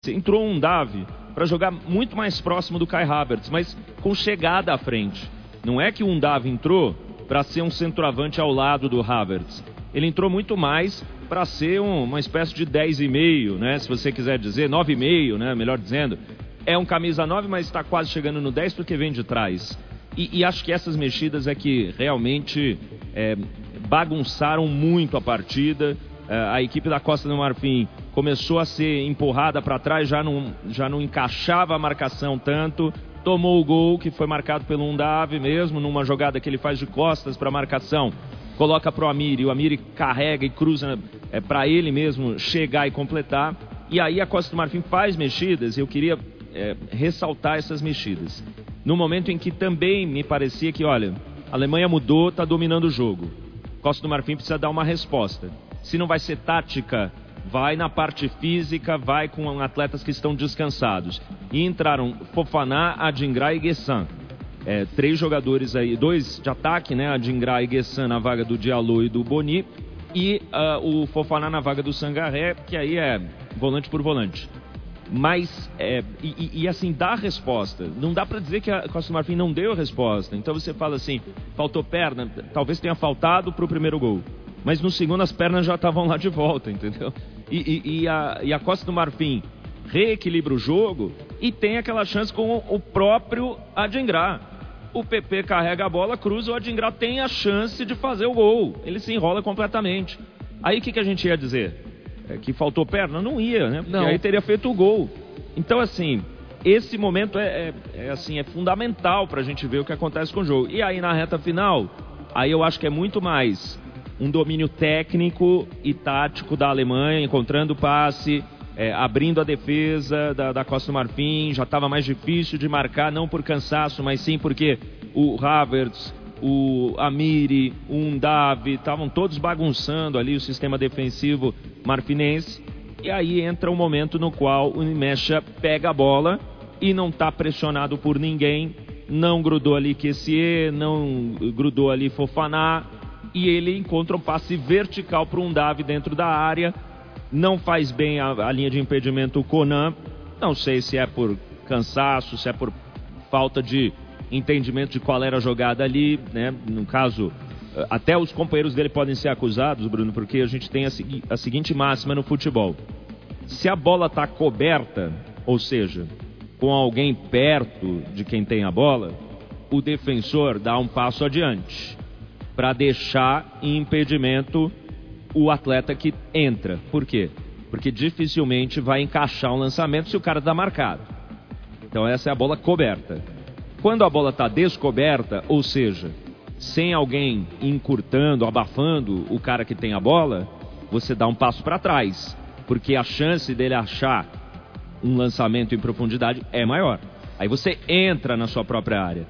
Entrou um Davi para jogar muito mais próximo do Kai Havertz, mas com chegada à frente. Não é que um Davi entrou para ser um centroavante ao lado do Havertz. Ele entrou muito mais para ser uma espécie de 10,5, né? Se você quiser dizer, 9,5, né? Melhor dizendo. É um camisa 9, mas está quase chegando no 10 porque vem de trás. E acho que essas mexidas é que realmente bagunçaram muito a partida. A equipe da Costa do Marfim começou a ser empurrada para trás, já não encaixava a marcação tanto. Tomou o gol, que foi marcado pelo Undav mesmo, numa jogada que ele faz de costas para a marcação. Coloca para o Amiri carrega e cruza para ele mesmo chegar e completar. E aí a Costa do Marfim faz mexidas, eu queria ressaltar essas mexidas. No momento em que também me parecia que, olha, a Alemanha mudou, está dominando o jogo. Costa do Marfim precisa dar uma resposta. Se não vai ser tática, vai na parte física, vai com atletas que estão descansados. E entraram Fofana, Adingra e Guessan. 3 jogadores aí, 2 de ataque, né? Adingra e Guessan na vaga do Diallo e do Boni. E o Fofana na vaga do Sangaré, que aí é volante por volante. Mas, assim, dá a resposta. Não dá para dizer que a Costa do Marfim não deu a resposta. Então você fala assim, faltou perna, talvez tenha faltado para o primeiro gol. Mas no segundo as pernas já estavam lá de volta, entendeu? E a Costa do Marfim reequilibra o jogo e tem aquela chance com o próprio Adingra. O PP carrega a bola, cruza, o Adingra tem a chance de fazer o gol. Ele se enrola completamente. Aí o que a gente ia dizer? Que faltou perna? Não ia, né? Porque aí teria feito o gol. Então, assim, esse momento é fundamental para a gente ver o que acontece com o jogo. E aí na reta final, aí eu acho que é muito mais um domínio técnico e tático da Alemanha, encontrando passe, abrindo a defesa da Costa do Marfim. Já estava mais difícil de marcar, não por cansaço, mas sim porque o Havertz, o Amiri, o Undav estavam todos bagunçando ali o sistema defensivo marfinense. E aí entra um momento no qual o Mecha pega a bola e não está pressionado por ninguém. Não grudou ali Kessié, não grudou ali Fofana. E ele encontra um passe vertical para um Undav dentro da área. Não faz bem a linha de impedimento o Conan. Não sei se é por cansaço, se é por falta de entendimento de qual era a jogada ali, né? No caso, até os companheiros dele podem ser acusados, Bruno, porque a gente tem a seguinte máxima no futebol. Se a bola está coberta, ou seja, com alguém perto de quem tem a bola, o defensor dá um passo adiante para deixar em impedimento o atleta que entra. Por quê? Porque dificilmente vai encaixar um lançamento se o cara está marcado. Então essa é a bola coberta. Quando a bola está descoberta, ou seja, sem alguém encurtando, abafando o cara que tem a bola, você dá um passo para trás, porque a chance dele achar um lançamento em profundidade é maior. Aí você entra na sua própria área.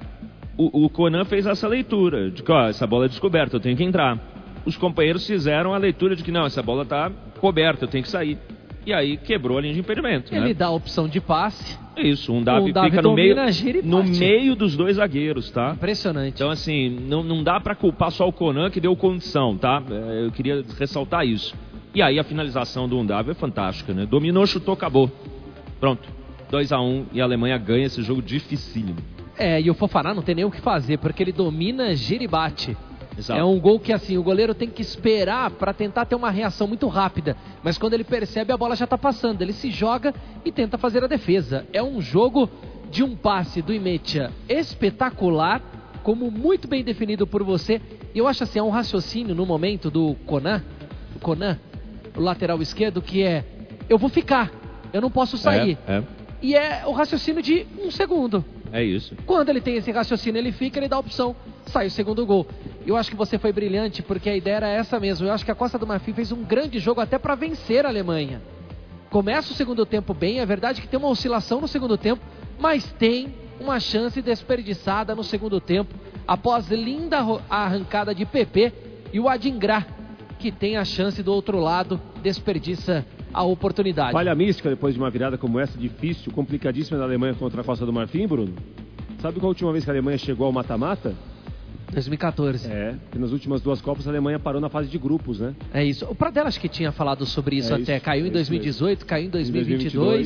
O Conan fez essa leitura de que essa bola é descoberta, eu tenho que entrar. Os companheiros fizeram a leitura de que não, essa bola está coberta, eu tenho que sair. E aí quebrou a linha de impedimento. Ele dá a opção de passe. Isso, um Davi fica no meio dos 2 zagueiros, tá? Impressionante. Então, assim, não dá para culpar só o Conan que deu condição, tá? Eu queria ressaltar isso. E aí a finalização do Undav é fantástica, né? Dominou, chutou, acabou. Pronto, 2-1 e a Alemanha ganha esse jogo dificílimo. E o Fofana não tem nem o que fazer, porque ele domina, gira e bate. Exato. É um gol que, assim, o goleiro tem que esperar para tentar ter uma reação muito rápida. Mas quando ele percebe, a bola já está passando. Ele se joga e tenta fazer a defesa. É um jogo de um passe do Imetia espetacular, como muito bem definido por você. E eu acho assim, é um raciocínio no momento do Conan, o lateral esquerdo, que é: eu vou ficar, eu não posso sair. E é o raciocínio de 1 segundo. É isso. Quando ele tem esse raciocínio, ele fica, ele dá a opção, sai o segundo gol. Eu acho que você foi brilhante, porque a ideia era essa mesmo. Eu acho que a Costa do Marfim fez um grande jogo até para vencer a Alemanha. Começa o segundo tempo bem, é verdade que tem uma oscilação no segundo tempo, mas tem uma chance desperdiçada no segundo tempo, após linda arrancada de PP, e o Adingra, que tem a chance do outro lado, desperdiça a oportunidade. Falha mística depois de uma virada como essa, difícil, complicadíssima da Alemanha contra a Costa do Marfim, Bruno. Sabe qual a última vez que a Alemanha chegou ao mata-mata? 2014. E nas últimas 2 Copas a Alemanha parou na fase de grupos, né? É isso. O Pradella acho que tinha falado sobre isso até. Isso, caiu em 2018, caiu em 2022.